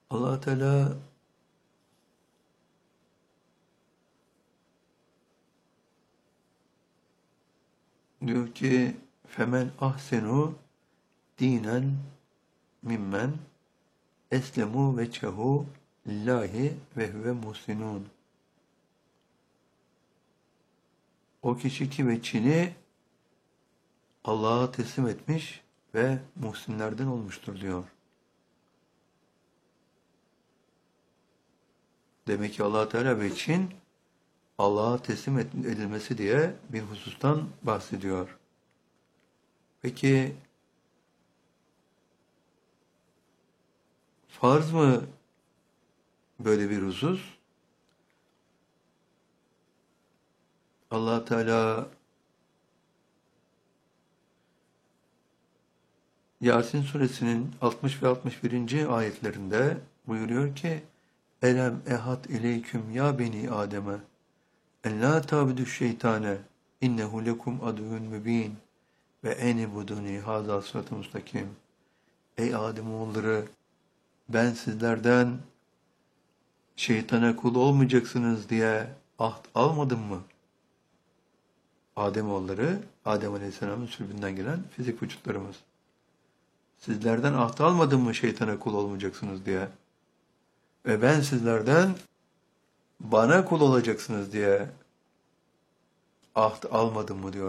Allah Teala diyor ki femen ahsenu dinen mimmen eslemu veçhehu lillahi ve huve muhsinun. O kişi ki veçhini Allah'a teslim etmiş ve muhsinlerden olmuştur diyor. Demek ki Allah Teala veçhin Allah'a teslim edilmesi diye bir husustan bahsediyor. Peki farz mı böyle bir husus? Allah Teala Yasin suresinin 60 ve 61. ayetlerinde buyuruyor ki Elem ehad ileyküm ya beni Adem'e en la tabudu şeytane innehu lekum aduvun mübin ve eni buduni hazal sıratı mustakim. Ey Ademoğulları, ben sizlerden şeytana kul olmayacaksınız diye ahd almadım mı? Ademoğulları, Adem Aleyhisselam'ın sülbünden gelen fizik vücutlarımız. Sizlerden ahd almadım mı şeytana kul olmayacaksınız diye? Ve ben sizlerden bana kul olacaksınız diye ahd almadım mı diyor.